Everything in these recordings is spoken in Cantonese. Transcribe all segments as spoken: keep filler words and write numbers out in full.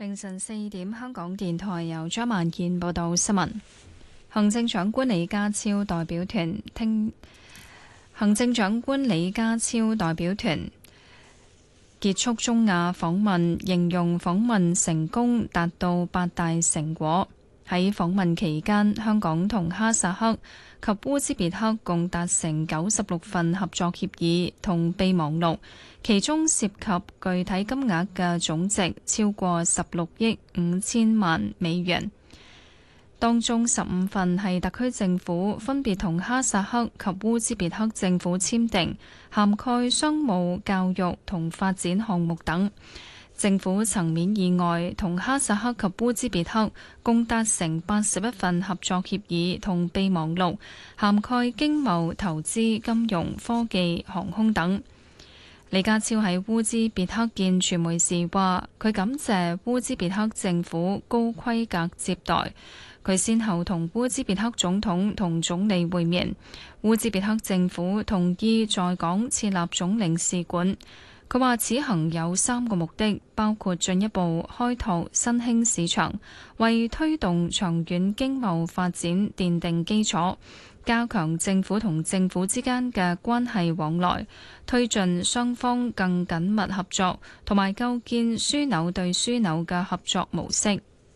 凌晨四點，香港電台由張萬健報道新聞。行政長官李家超代表團聽行政長官李家超代表團結束中亞訪問，形容訪問成功，達到八大成果。喺訪問期間，香港同哈薩克及烏茲別克共達成九十六份合作協議同備忘錄，其中涉及具體金額嘅總值超過十六億五千萬美元。當中十五份係特區政府分別同哈薩克及烏茲別克政府簽訂，涵蓋商務、教育同發展項目等。政府層面以外，同哈薩克及烏茲別克共達成八十一份合作協議同備忘錄，涵蓋經貿、投資、金融、科技、航空等。李家超喺烏茲別克見傳媒時話，佢感謝烏茲別克政府高規格接待。佢先後同烏茲別克總統同總理會面，烏茲別克政府同意在港設立總領事館。佢話此行有三個目的，包括進一步開拓新興市場，為推動長遠經貿發展奠定基礎，加強政府同政府之間嘅關係往來，推進雙方更緊密合作，同埋構建樞紐對樞紐嘅合作模式。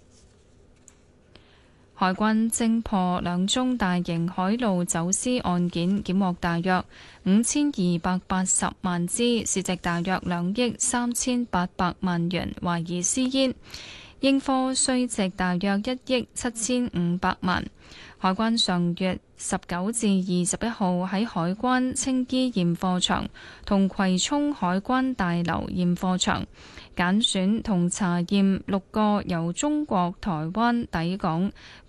海關偵破兩宗大型海路走私案件，檢獲大約五千二百八十萬支，市值大約兩億三千八百萬元，懷疑私煙，應課稅值大約一億七千五百萬。海關上月十九至二十一號喺海關青衣驗貨場同葵涌海關大樓驗貨場揀選同查驗六個由中國台灣抵港